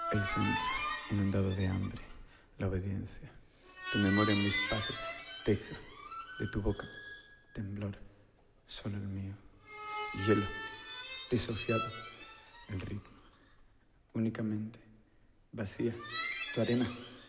El centro, inundado de hambre, la obediencia. Tu memoria en mis pasos, teja de tu boca, temblor, solo el mío. Hielo, desahuciado, el ritmo. Únicamente, vacía, tu arena